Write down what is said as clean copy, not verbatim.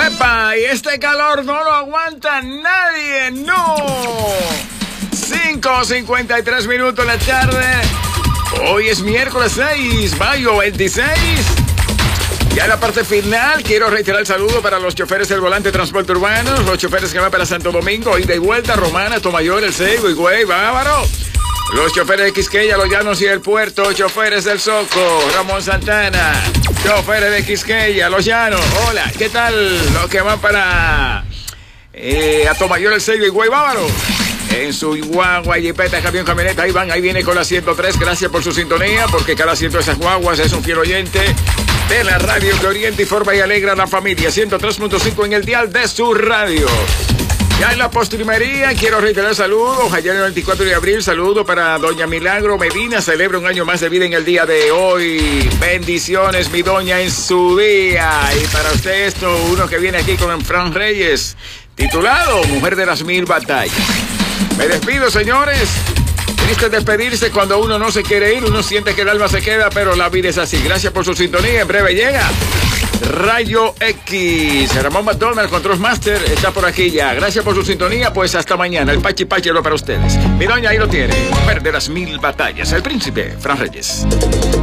¡Epa! Y este calor no lo aguanta nadie, ¡no! 5:53 minutos de la tarde. Hoy es miércoles 6, mayo 26. Ya en la parte final, quiero reiterar el saludo para los choferes del volante de transporte urbano, los choferes que van para Santo Domingo, ida y vuelta, Romana, Tomayor, El Seibo, Higüey, Bávaro. Los choferes de Quisqueya, Los Llanos y el Puerto, choferes del Soco, Ramón Santana, choferes de Quisqueya, Los Llanos, hola, ¿qué tal? Los que van para Atomayor, El Seibo, Higüey, Bávaro. En su guagua, jipeta, camión, camioneta, ahí van, ahí viene con la 103. Gracias por su sintonía, porque cada 100 de esas guaguas es un fiel oyente de la radio que orienta, informa y alegra a la familia. 103.5 en el dial de su radio. Ya en la postrimería, quiero reiterar saludos. Ayer el 24 de abril, saludo para doña Milagro Medina. Celebra un año más de vida en el día de hoy. Bendiciones, mi doña, en su día. Y para usted esto, uno que viene aquí con Fran Reyes, titulado Mujer de las Mil Batallas. Me despido, señores. Triste despedirse cuando uno no se quiere ir, uno siente que el alma se queda, pero la vida es así. Gracias por su sintonía. En breve llega Rayo X. Ramón McDonald, Control Master, está por aquí ya. Gracias por su sintonía. Pues hasta mañana. El Pachi Pachi lo para ustedes. Mi doña ahí lo tiene. Mujer de las Mil Batallas. El príncipe Fran Reyes.